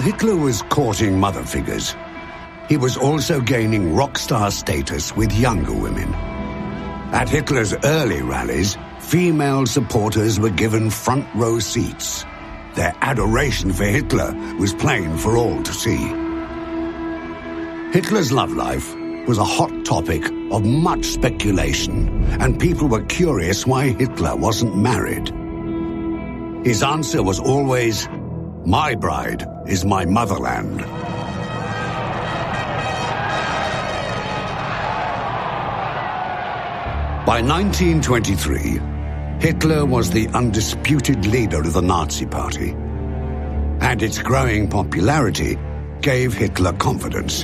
Hitler was courting mother figures, he was also gaining rock star status with younger women. At Hitler's early rallies, female supporters were given front row seats. Their adoration for Hitler was plain for all to see. Hitler's love life was a hot topic of much speculation, and people were curious why Hitler wasn't married. His answer was always, "My bride is my motherland." By 1923, Hitler was the undisputed leader of the Nazi Party, and its growing popularity gave Hitler confidence.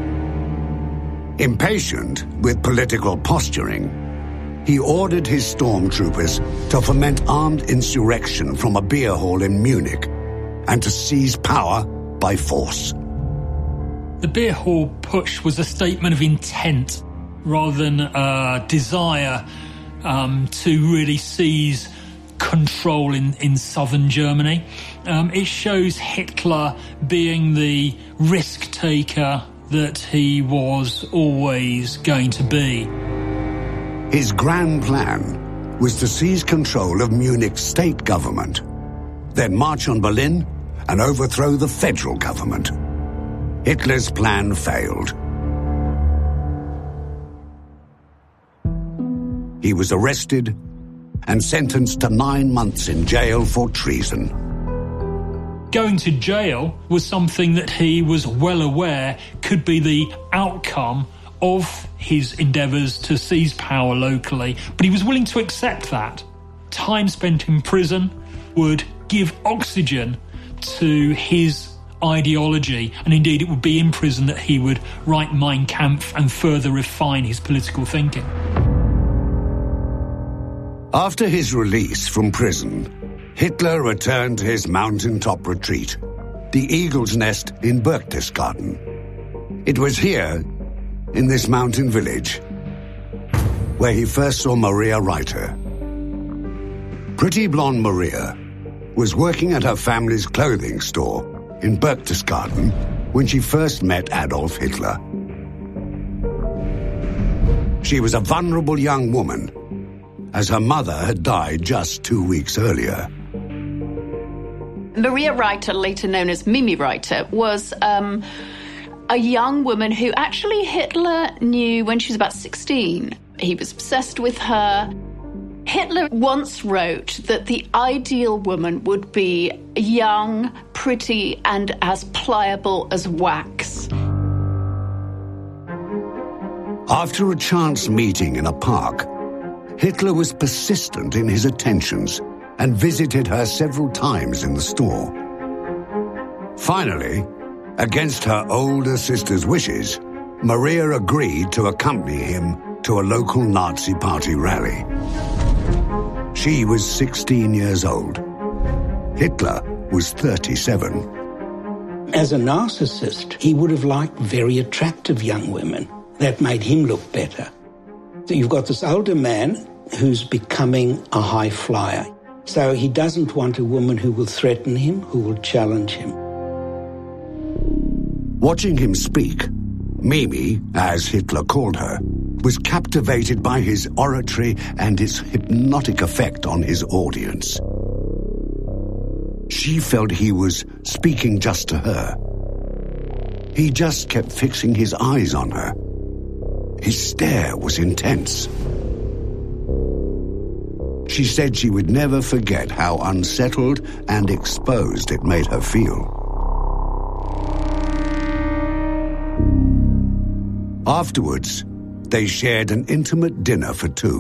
Impatient with political posturing, he ordered his stormtroopers to foment armed insurrection from a beer hall in Munich and to seize power by force. The beer hall push was a statement of intent rather than a desire to really seize control in southern Germany. It shows Hitler being the risk taker that he was always going to be. His grand plan was to seize control of Munich's state government, then march on Berlin and overthrow the federal government. Hitler's plan failed. He was arrested and sentenced to 9 months in jail for treason. Going to jail was something that he was well aware could be the outcome of his endeavours to seize power locally, but he was willing to accept that. Time spent in prison would give oxygen to his ideology, and indeed it would be in prison that he would write Mein Kampf and further refine his political thinking. After his release from prison, Hitler returned to his mountaintop retreat, the Eagle's Nest in Berchtesgaden. It was here, in this mountain village, where he first saw Maria Reiter. Pretty blonde Maria was working at her family's clothing store in Berchtesgaden when she first met Adolf Hitler. She was a vulnerable young woman, as her mother had died just 2 weeks earlier. Maria Reiter, later known as Mimi Reiter, was a young woman who actually Hitler knew when she was about 16. He was obsessed with her. Hitler once wrote that the ideal woman would be young, pretty, and as pliable as wax. After a chance meeting in a park, Hitler was persistent in his attentions and visited her several times in the store. Finally, against her older sister's wishes, Maria agreed to accompany him to a local Nazi Party rally. She was 16 years old. Hitler was 37. As a narcissist, he would have liked very attractive young women. That made him look better. So you've got this older man who's becoming a high flyer. So he doesn't want a woman who will threaten him, who will challenge him. Watching him speak, Mimi, as Hitler called her, was captivated by his oratory and its hypnotic effect on his audience. She felt he was speaking just to her. He just kept fixing his eyes on her. His stare was intense. She said she would never forget how unsettled and exposed it made her feel. Afterwards, they shared an intimate dinner for two.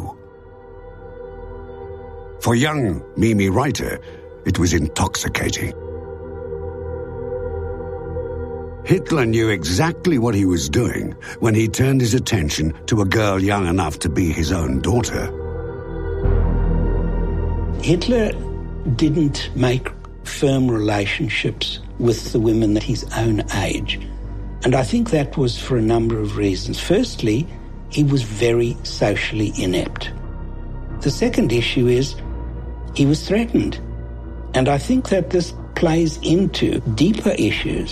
For young Mimi Reiter, it was intoxicating. Hitler knew exactly what he was doing when he turned his attention to a girl young enough to be his own daughter. Hitler didn't make firm relationships with the women at his own age. And I think that was for a number of reasons. Firstly, he was very socially inept. The second issue is he was threatened. And I think that this plays into deeper issues